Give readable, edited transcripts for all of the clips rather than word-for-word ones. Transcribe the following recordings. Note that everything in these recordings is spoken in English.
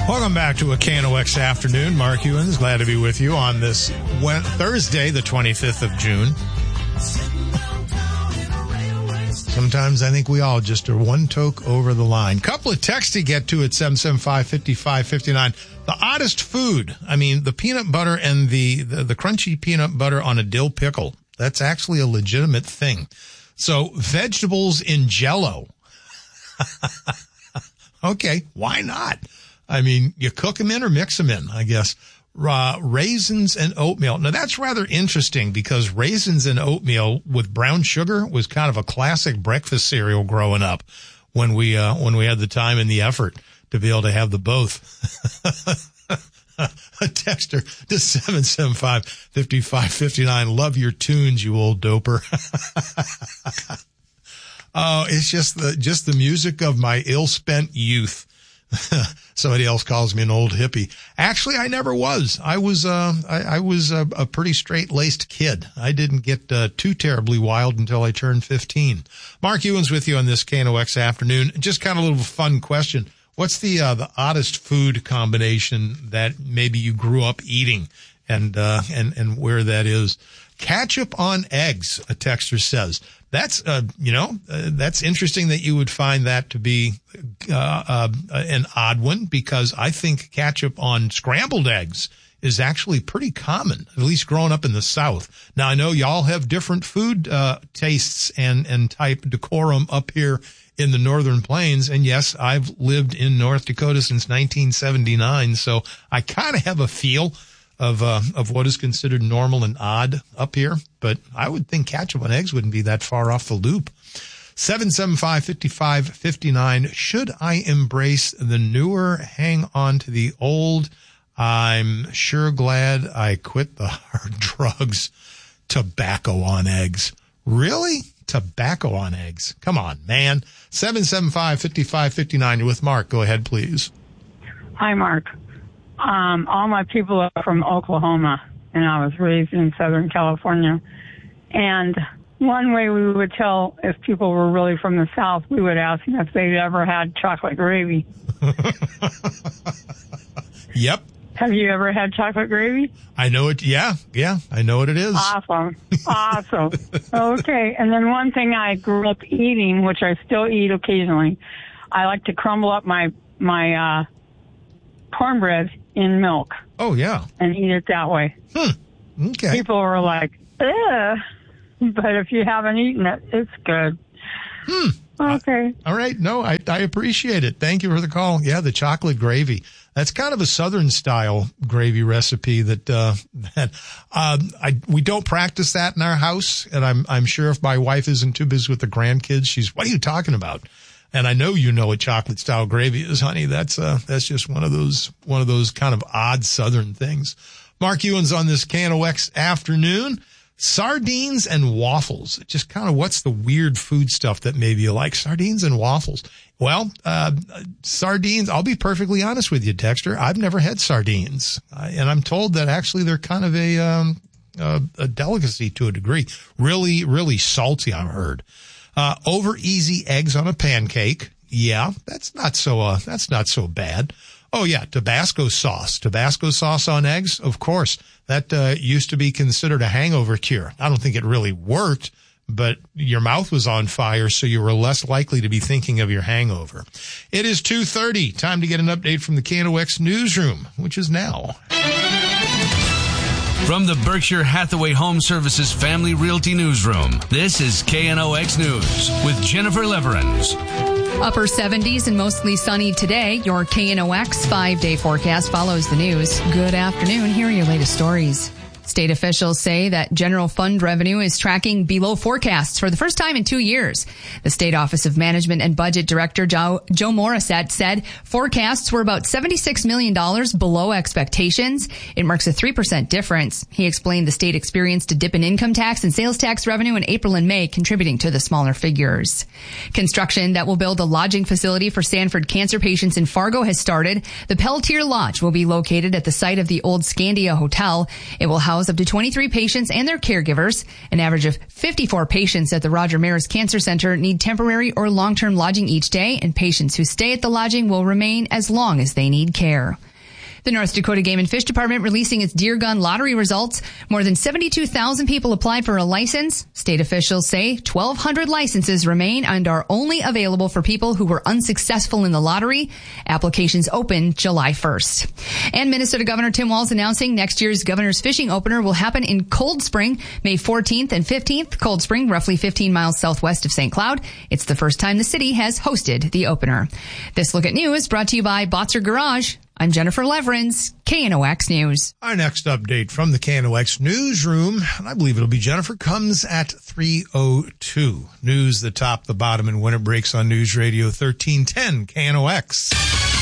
Welcome back to a KNOX afternoon. Mark Ewens, glad to be with you on this Thursday, the 25th of June. Sometimes I think we all just are one toke over the line. Couple of texts to get to at 775-5559. The oddest food. I mean, the peanut butter and the crunchy peanut butter on a dill pickle. That's actually a legitimate thing. So vegetables in Jell-O. Okay, why not? I mean, you cook them in or mix them in, I guess. Raisins and oatmeal. Now, that's rather interesting because raisins and oatmeal with brown sugar was kind of a classic breakfast cereal growing up when we had the time and the effort to be able to have the both. A texter to 775-5559. Love your tunes, you old doper. Oh, it's just the music of my ill-spent youth. Somebody else calls me an old hippie. Actually, I never was. I was a pretty straight-laced kid. I didn't get too terribly wild until I turned 15. Mark Ewens with you on this KNOX afternoon. Just kind of a little fun question. What's the oddest food combination that maybe you grew up eating and where that is? Ketchup on eggs, a texter says. That's, that's interesting that you would find that to be, an odd one because I think ketchup on scrambled eggs is actually pretty common, at least growing up in the South. Now, I know y'all have different food, tastes and type decorum up here in the Northern Plains. And yes, I've lived in North Dakota since 1979. So I kind of have a feel of what is considered normal and odd up here, but I would think ketchup on eggs wouldn't be that far off the loop. 775-5559. Should I embrace the newer, hang on to the old? I'm sure glad I quit the hard drugs. Tobacco on eggs. Really? Tobacco on eggs. Come on, man. 775-5559. You're with Mark. Go ahead, please. Hi, Mark. All my people are from Oklahoma, and I was raised in Southern California. And one way we would tell if people were really from the South, we would ask them if they'd ever had chocolate gravy. Yep. Have you ever had chocolate gravy? I know it. Yeah, I know what it is. Awesome. Okay. And then one thing I grew up eating, which I still eat occasionally, I like to crumble up my cornbread in milk. Oh, yeah. And eat it that way. Okay. People are like, ugh. But if you haven't eaten it, it's good. Okay. All right. No, I appreciate it. Thank you for the call. Yeah, the chocolate gravy. That's kind of a Southern style gravy recipe that we don't practice that in our house. And I'm sure if my wife isn't too busy with the grandkids, what are you talking about? And I know you know what chocolate style gravy is, honey. That's just one of those kind of odd Southern things. Mark Ewens on this KNOX afternoon. Sardines and waffles. Just kind of what's the weird food stuff that maybe you like? Sardines and waffles. Well, sardines, I'll be perfectly honest with you, Dexter. I've never had sardines. And I'm told that actually they're kind of a delicacy to a degree. Really, really salty, I've heard. Over easy eggs on a pancake. Yeah, that's not so bad. Oh yeah, Tabasco sauce on eggs. Of course, that used to be considered a hangover cure. I don't think it really worked, but your mouth was on fire, so you were less likely to be thinking of your hangover. It is 2:30. Time to get an update from the KNOX newsroom, which is now. From the Berkshire Hathaway Home Services Family Realty Newsroom, this is KNOX News with Jennifer Leverins. Upper 70s and mostly sunny today. Your KNOX 5-day forecast follows the news. Good afternoon. Here are your latest stories. State officials say that general fund revenue is tracking below forecasts for the first time in 2 years. The State Office of Management and Budget Director Joe Morissette said forecasts were about $76 million below expectations. It marks a 3% difference. He explained the state experienced a dip in income tax and sales tax revenue in April and May, contributing to the smaller figures. Construction that will build a lodging facility for Sanford cancer patients in Fargo has started. The Pelletier Lodge will be located at the site of the old Scandia Hotel. It will house house up to 23 patients and their caregivers. An average of 54 patients at the Roger Maris Cancer Center need temporary or long-term lodging each day, and patients who stay at the lodging will remain as long as they need care. The North Dakota Game and Fish Department releasing its deer gun lottery results. More than 72,000 people applied for a license. State officials say 1,200 licenses remain and are only available for people who were unsuccessful in the lottery. Applications open July 1st. And Minnesota Governor Tim Walz announcing next year's Governor's Fishing Opener will happen in Cold Spring, May 14th and 15th. Cold Spring, roughly 15 miles southwest of St. Cloud. It's the first time the city has hosted the opener. This Look at News brought to you by Botzer Garage. I'm Jennifer Leverins, KNOX News. Our next update from the KNOX newsroom, and I believe it'll be Jennifer, comes at 3:02. News the top, the bottom, and when it breaks on News Radio 1310 KNOX.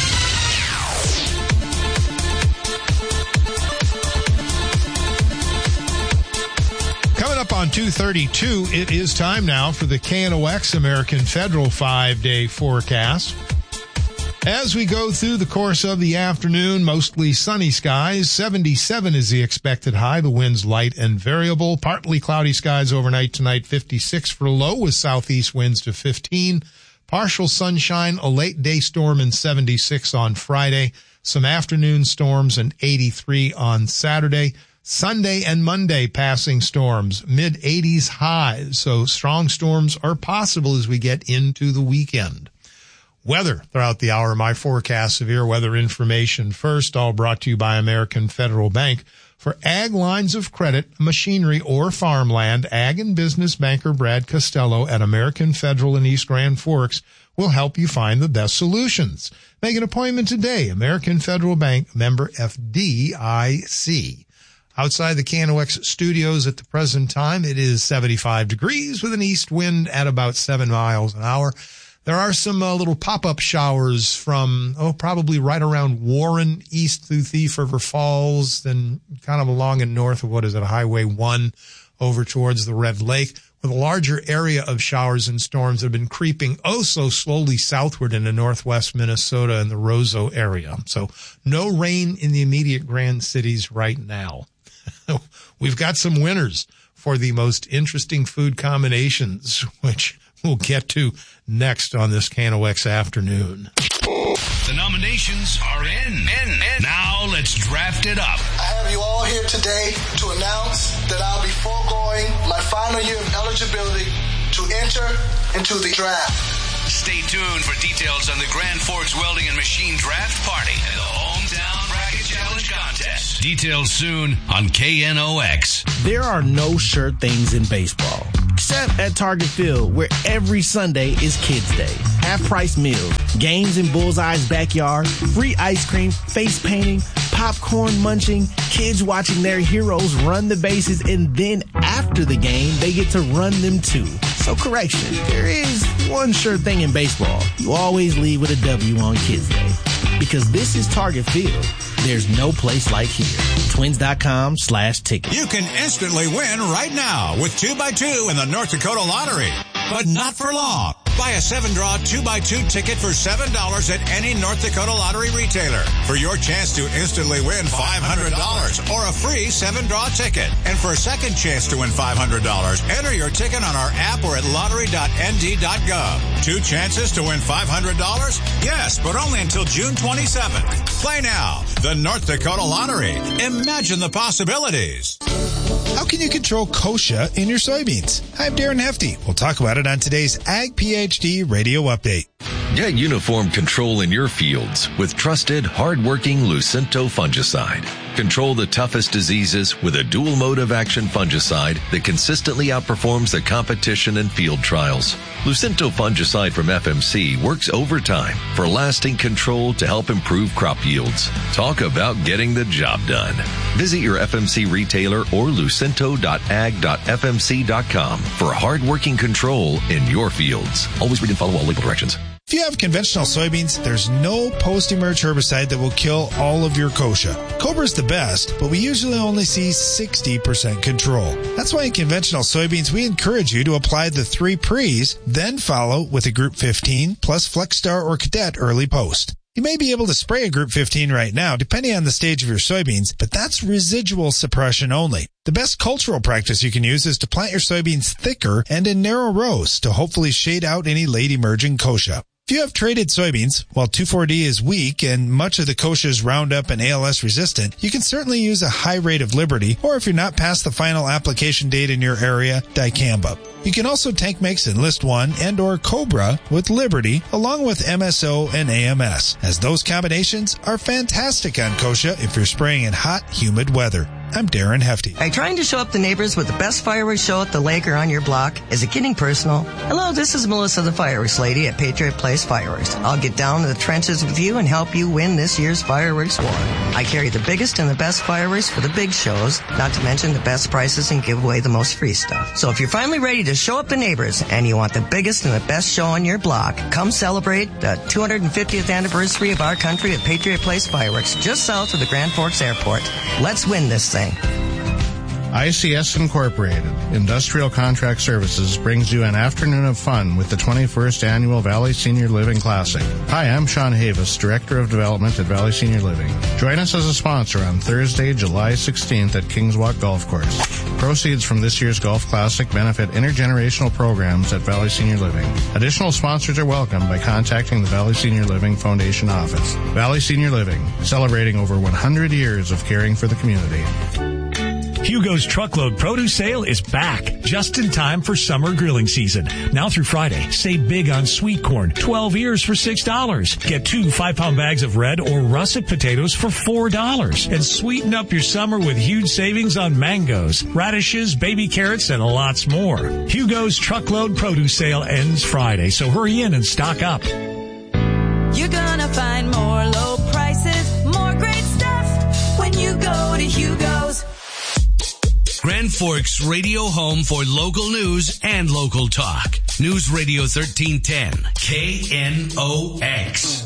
Coming up on 2:32, it is time now for the KNOX American Federal 5-day forecast. As we go through the course of the afternoon, mostly sunny skies. 77 is the expected high. The wind's light and variable. Partly cloudy skies overnight tonight. 56 for low with southeast winds to 15. Partial sunshine, a late day storm, and 76 on Friday. Some afternoon storms and 83 on Saturday. Sunday and Monday passing storms, mid-80s highs. So strong storms are possible as we get into the weekend. Weather throughout the hour. My forecast, severe weather information first, all brought to you by American Federal Bank. For ag lines of credit, machinery, or farmland, ag and business banker Brad Costello at American Federal in East Grand Forks will help you find the best solutions. Make an appointment today. American Federal Bank, member FDIC. Outside the KNOX studios at the present time, it is 75 degrees with an east wind at about 7 miles an hour. There are some little pop-up showers from, probably right around Warren, east through Thief River Falls, then kind of along and north of, Highway 1 over towards the Red Lake, with a larger area of showers and storms that have been creeping so slowly southward into northwest Minnesota and the Roseau area. So no rain in the immediate Grand Cities right now. We've got some winners for the most interesting food combinations, which we'll get to next on this KNOX afternoon. The nominations are in. Now let's draft it up. I have you all here today to announce that I'll be foregoing my final year of eligibility to enter into the draft. Stay tuned for details on the Grand Forks Welding and Machine Draft Party and the Hometown Bracket Challenge Contest. Details soon on KNOX. There are no sure things in baseball, except at Target Field, where every Sunday is Kids Day. Half-price meals, games in Bullseye's backyard, free ice cream, face painting, popcorn munching, kids watching their heroes run the bases, and then after the game, they get to run them too. So correction, there is one sure thing in baseball. You always leave with a W on Kids Day. Because this is Target Field. There's no place like here. Twins.com/ticket. You can instantly win right now with 2x2 in the North Dakota Lottery. But not for long. Buy a 7-draw 2x2 ticket for $7 at any North Dakota Lottery retailer for your chance to instantly win $500 or a free 7-draw ticket. And for a second chance to win $500, enter your ticket on our app or at lottery.nd.gov. 2 chances to win $500? Yes, but only until June 27th. Play now. The North Dakota Lottery. Imagine the possibilities. How can you control kochia in your soybeans? I'm Darren Hefty. We'll talk about it on today's Ag PhD Radio Update. Get uniform control in your fields with trusted, hard-working Lucento fungicide. Control the toughest diseases with a dual mode of action fungicide that consistently outperforms the competition in field trials. Lucento fungicide from FMC works overtime for lasting control to help improve crop yields. Talk about getting the job done. Visit your FMC retailer or lucento.ag.fmc.com for hard-working control in your fields. Always read and follow all label directions. If you have conventional soybeans, there's no post-emerge herbicide that will kill all of your kochia. Cobra is the best, but we usually only see 60% control. That's why in conventional soybeans, we encourage you to apply the 3 pre's, then follow with a Group 15 plus FlexStar or Cadet early post. You may be able to spray a Group 15 right now, depending on the stage of your soybeans, but that's residual suppression only. The best cultural practice you can use is to plant your soybeans thicker and in narrow rows to hopefully shade out any late emerging kochia. If you have traded soybeans, while 2,4-D is weak and much of the kochia is Roundup and ALS resistant, you can certainly use a high rate of Liberty, or if you're not past the final application date in your area, dicamba. You can also tank mix Enlist 1 and or Cobra with Liberty along with MSO and AMS, as those combinations are fantastic on kochia if you're spraying in hot, humid weather. I'm Darren Hefty. Are you trying to show up the neighbors with the best fireworks show at the lake or on your block? Is it getting personal? Hello, this is Melissa the Fireworks Lady at Patriot Place Fireworks. I'll get down to the trenches with you and help you win this year's fireworks war. I carry the biggest and the best fireworks for the big shows, not to mention the best prices and give away the most free stuff. So if you're finally ready to show up the neighbors and you want the biggest and the best show on your block, come celebrate the 250th anniversary of our country at Patriot Place Fireworks, just south of the Grand Forks Airport. Let's win this thing. ICS Incorporated, Industrial Contract Services, brings you an afternoon of fun with the 21st Annual Valley Senior Living Classic. Hi, I'm Sean Havis, Director of Development at Valley Senior Living. Join us as a sponsor on Thursday, July 16th at Kingswalk Golf Course. Proceeds from this year's Golf Classic benefit intergenerational programs at Valley Senior Living. Additional sponsors are welcome by contacting the Valley Senior Living Foundation office. Valley Senior Living, celebrating over 100 years of caring for the community. Hugo's Truckload Produce Sale is back, just in time for summer grilling season. Now through Friday, save big on sweet corn, 12 ears for $6. Get 2 5-pound bags of red or russet potatoes for $4. And sweeten up your summer with huge savings on mangoes, radishes, baby carrots, and lots more. Hugo's Truckload Produce Sale ends Friday, so hurry in and stock up. You're gonna find more low prices, more great stuff when you go to Hugo's. Grand Forks radio home for local news and local talk. News Radio 1310, KNOX.